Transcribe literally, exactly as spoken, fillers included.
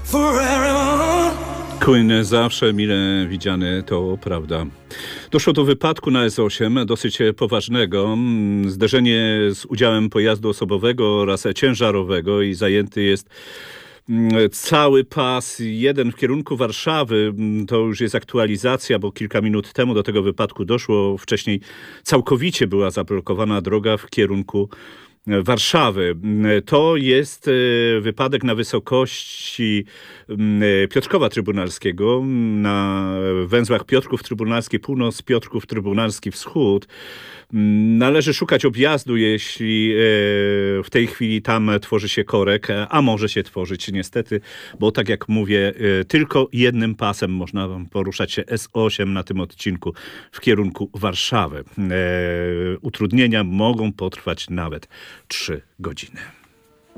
Queen zawsze mile widziany, to prawda. Doszło do wypadku na S osiem, dosyć poważnego. Zderzenie z udziałem pojazdu osobowego oraz ciężarowego i zajęty jest cały pas, jeden w kierunku Warszawy. To już jest aktualizacja, bo kilka minut temu do tego wypadku doszło. Wcześniej całkowicie była zablokowana droga w kierunku Warszawy. To jest wypadek na wysokości Piotrkowa Trybunalskiego, na węzłach Piotrków Trybunalski Północ, Piotrków Trybunalski Wschód. Należy szukać objazdu, jeśli w tej chwili tam tworzy się korek, a może się tworzyć niestety, bo tak jak mówię, tylko jednym pasem można poruszać się S osiem na tym odcinku w kierunku Warszawy. Utrudnienia mogą potrwać nawet trzy godziny.